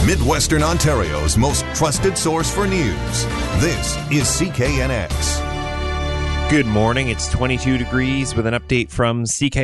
Midwestern Ontario's most trusted source for news. This is CKNX. Good morning. It's 22 degrees with an update from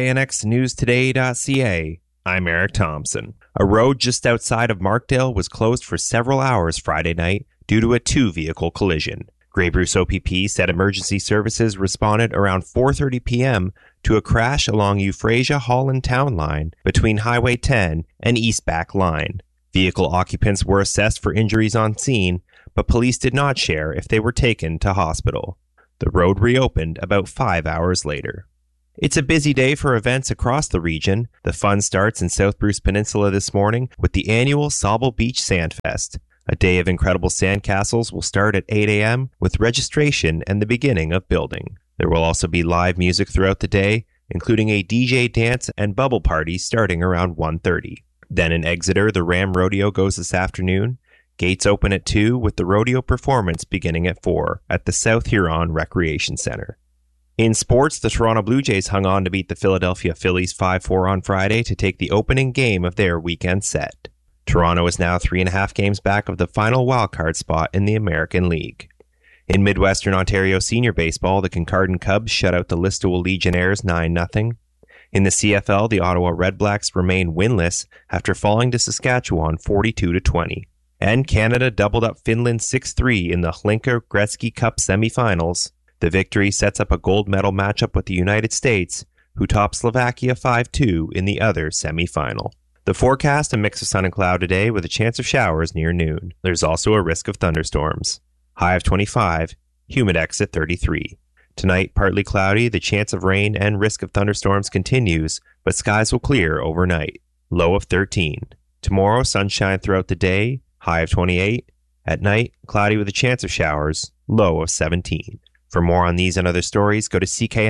CKNXNewsToday.ca. I'm Eric Thompson. A road just outside of Markdale was closed for several hours Friday night due to a two-vehicle collision. Grey Bruce OPP said emergency services responded around 4:30 p.m. to a crash along Euphrasia Holland Town Line between Highway 10 and East Back Line. Vehicle occupants were assessed for injuries on scene, but police did not share if they were taken to hospital. The road reopened about 5 hours later. It's a busy day for events across the region. The fun starts in South Bruce Peninsula this morning with the annual Sauble Beach Sandfest. A day of incredible sandcastles will start at 8 a.m. with registration and the beginning of building. There will also be live music throughout the day, including a DJ dance and bubble party starting around 1:30. Then in Exeter, the Ram Rodeo goes this afternoon. Gates open at 2 with the rodeo performance beginning at 4 at the South Huron Recreation Center. In sports, the Toronto Blue Jays hung on to beat the Philadelphia Phillies 5-4 on Friday to take the opening game of their weekend set. Toronto is now 3.5 games back of the final wildcard spot in the American League. In Midwestern Ontario Senior Baseball, the Kincardine Cubs shut out the Listowel Legionnaires 9-0. In the CFL, the Ottawa Redblacks remain winless after falling to Saskatchewan 42-20. And Canada doubled up Finland 6-3 in the Hlinka Gretzky Cup semifinals. The victory sets up a gold medal matchup with the United States, who topped Slovakia 5-2 in the other semifinal. The forecast, a mix of sun and cloud today with a chance of showers near noon. There's also a risk of thunderstorms. High of 25, humidex at 33. Tonight, partly cloudy, the chance of rain and risk of thunderstorms continues, but skies will clear overnight. Low of 13. Tomorrow, sunshine throughout the day, high of 28. At night, cloudy with a chance of showers, low of 17. For more on these and other stories, go to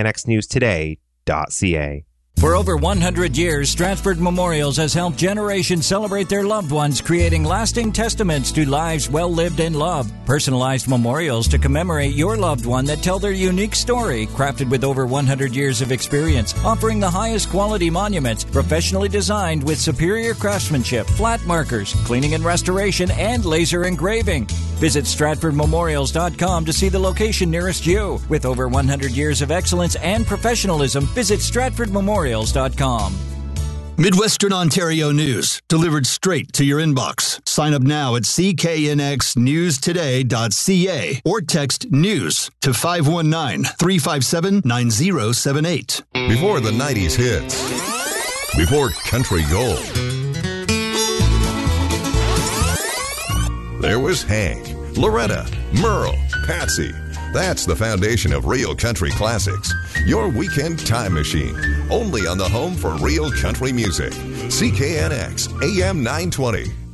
cknxnewstoday.ca. For over 100 years, Stratford Memorials has helped generations celebrate their loved ones, creating lasting testaments to lives well lived and loved. Personalized memorials to commemorate your loved one that tell their unique story, crafted with over 100 years of experience, offering the highest quality monuments, professionally designed with superior craftsmanship, flat markers, cleaning and restoration, and laser engraving. Visit StratfordMemorials.com to see the location nearest you. With over 100 years of excellence and professionalism, visit StratfordMemorials.com. Midwestern Ontario news, delivered straight to your inbox. Sign up now at cknxnewstoday.ca or text NEWS to 519-357-9078. Before the 90s hits. Before country gold. There was Hank, Loretta, Merle, Patsy. That's the foundation of real country classics. Your weekend time machine. Only on the home for real country music. CKNX AM 920.